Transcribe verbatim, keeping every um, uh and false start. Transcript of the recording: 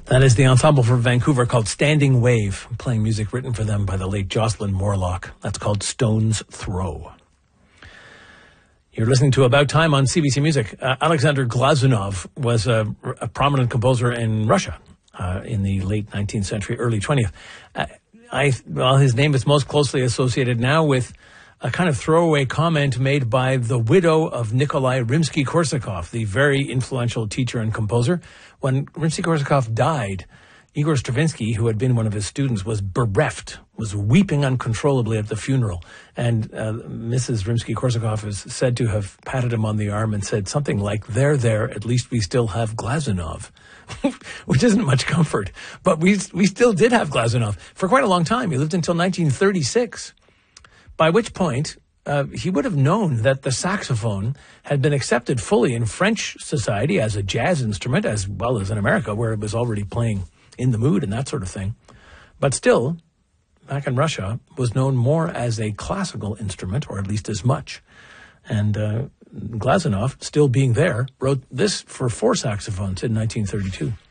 That is the ensemble from Vancouver called Standing Wave, playing music written for them by the late Jocelyn Morlock. That's called Stone's Throw. You're listening to About Time on C B C Music. Uh, Alexander Glazunov was a, a prominent composer in Russia uh, in the late nineteenth century, early twentieth. Uh, I, well, his name is most closely associated now with a kind of throwaway comment made by the widow of Nikolai Rimsky-Korsakov, the very influential teacher and composer. When Rimsky-Korsakov died, Igor Stravinsky, who had been one of his students, was bereft, was weeping uncontrollably at the funeral. And uh, Missus Rimsky-Korsakov is said to have patted him on the arm and said something like, "There, there, at least we still have Glazunov," which isn't much comfort. But we we still did have Glazunov for quite a long time. He lived until nineteen thirty-six. By which point, uh, he would have known that the saxophone had been accepted fully in French society as a jazz instrument, as well as in America, where it was already playing in the mood and that sort of thing. But still, back in Russia, was known more as a classical instrument, or at least as much. And uh, Glazunov, still being there, wrote this for four saxophones in nineteen thirty-two.